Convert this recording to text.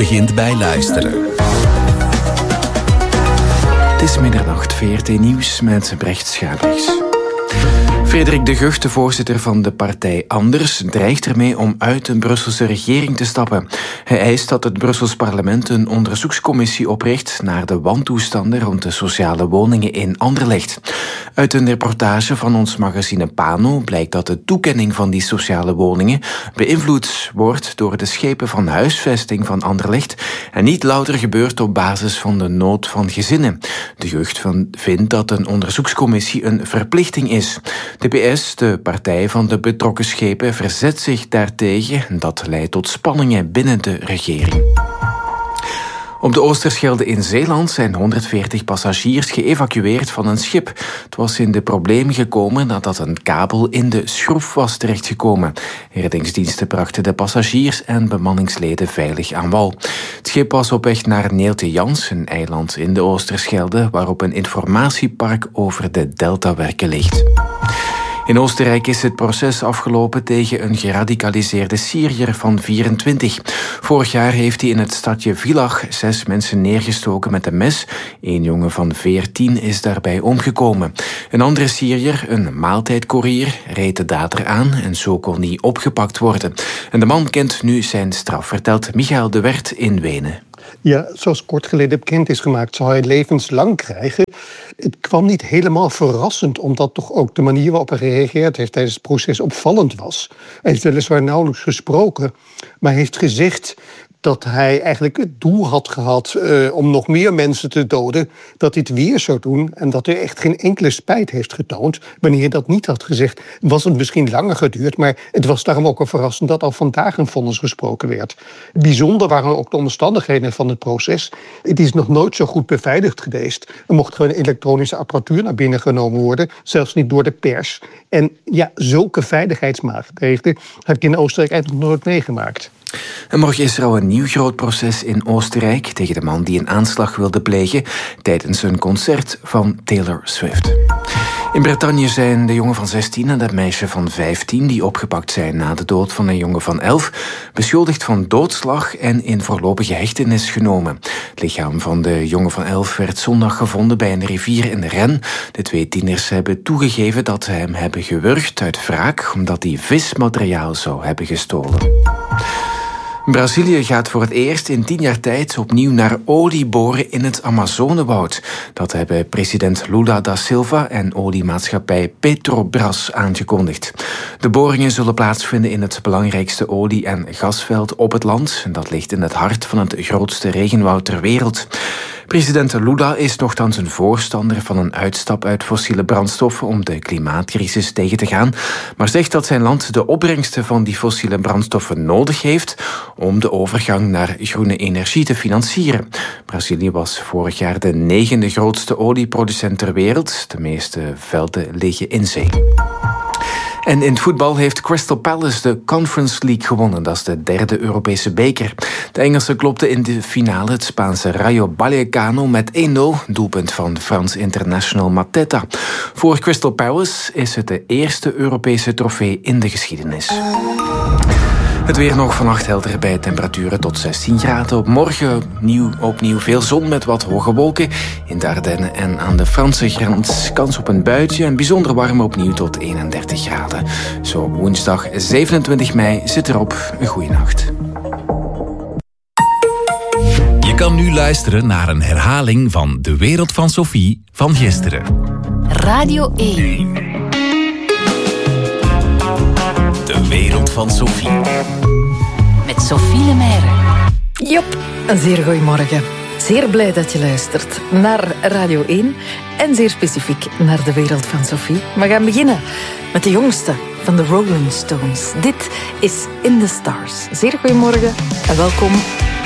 begint bij luisteren. Het is middernacht, VRT Nieuws met Brecht Schabriks. Frederik de Gucht, de voorzitter van de partij Anders, dreigt ermee om uit de Brusselse regering te stappen. Hij eist dat het Brussels parlement een onderzoekscommissie opricht naar de wantoestanden rond de sociale woningen in Anderlecht. Uit een reportage van ons magazine Pano blijkt dat de toekenning van die sociale woningen beïnvloed wordt door de schepen van huisvesting van Anderlecht en niet louter gebeurt op basis van de nood van gezinnen. De Gucht vindt dat een onderzoekscommissie een verplichting is. De PS, de partij van de betrokken schepen, verzet zich daartegen. Dat leidt tot spanningen binnen de regering. Op de Oosterschelde in Zeeland zijn 140 passagiers geëvacueerd van een schip. Het was in de problemen gekomen nadat een kabel in de schroef was terechtgekomen. Reddingsdiensten brachten de passagiers en bemanningsleden veilig aan wal. Het schip was op weg naar Neeltje-Jans, een eiland in de Oosterschelde, waarop een informatiepark over de deltawerken ligt. In Oostenrijk is het proces afgelopen tegen een geradicaliseerde Syriër van 24. Vorig jaar heeft hij in het stadje Villach 6 mensen neergestoken met een mes. 1 jongen van 14 is daarbij omgekomen. Een andere Syriër, een maaltijdcourier, reed de dader aan en zo kon hij opgepakt worden. En de man kent nu zijn straf, vertelt Michael de Wert in Wenen. Ja, zoals kort geleden bekend is gemaakt, zou hij levenslang krijgen. Het kwam niet helemaal verrassend, omdat toch ook de manier waarop hij gereageerd heeft tijdens het proces opvallend was. Hij heeft weliswaar nauwelijks gesproken, maar heeft gezegd dat hij eigenlijk het doel had gehad om nog meer mensen te doden, dat hij het weer zou doen en dat hij echt geen enkele spijt heeft getoond. Wanneer hij dat niet had gezegd, was het misschien langer geduurd, maar het was daarom ook wel verrassend dat al vandaag een vonnis gesproken werd. Bijzonder waren ook de omstandigheden van het proces. Het is nog nooit zo goed beveiligd geweest. Er mocht gewoon elektronische apparatuur naar binnen genomen worden, zelfs niet door de pers. En ja, zulke veiligheidsmaatregelen heb ik in Oostenrijk eigenlijk nog nooit meegemaakt. En morgen is er al een nieuw groot proces in Oostenrijk tegen de man die een aanslag wilde plegen tijdens een concert van Taylor Swift. In Bretagne zijn de jongen van 16 en dat meisje van 15... die opgepakt zijn na de dood van een jongen van 11... beschuldigd van doodslag en in voorlopige hechtenis genomen. Het lichaam van de jongen van 11 werd zondag gevonden bij een rivier in Rennes. De 2 tieners hebben toegegeven dat ze hem hebben gewurgd uit wraak omdat hij vismateriaal zou hebben gestolen. Brazilië gaat voor het eerst in 10 jaar tijd opnieuw naar olie boren in het Amazonewoud. Dat hebben president Lula da Silva en oliemaatschappij Petrobras aangekondigd. De boringen zullen plaatsvinden in het belangrijkste olie- en gasveld op het land. Dat ligt in het hart van het grootste regenwoud ter wereld. President Lula is nochtans een voorstander van een uitstap uit fossiele brandstoffen om de klimaatcrisis tegen te gaan, maar zegt dat zijn land de opbrengsten van die fossiele brandstoffen nodig heeft om de overgang naar groene energie te financieren. Brazilië was vorig jaar de 9e grootste olieproducent ter wereld. De meeste velden liggen in zee. En in het voetbal heeft Crystal Palace de Conference League gewonnen. Dat is de 3e Europese beker. De Engelsen klopten in de finale het Spaanse Rayo Vallecano met 1-0. Doelpunt van Frans international Mateta. Voor Crystal Palace is het de eerste Europese trofee in de geschiedenis. Het weer nog vannacht helder bij temperaturen tot 16 graden. Op morgen opnieuw veel zon met wat hoge wolken. In de Ardennen en aan de Franse grens kans op een buitje. En bijzonder warm opnieuw tot 31 graden. Zo woensdag 27 mei zit erop. Een goeie nacht. Je kan nu luisteren naar een herhaling van De Wereld van Sophie van gisteren. Radio 1. De Wereld van Sophie. Met Sophie Lemaire. Jop, een zeer goeiemorgen. Zeer blij dat je luistert naar Radio 1 en zeer specifiek naar De Wereld van Sophie. We gaan beginnen met de jongste van de Rolling Stones. Dit is In the Stars. Zeer goeiemorgen en welkom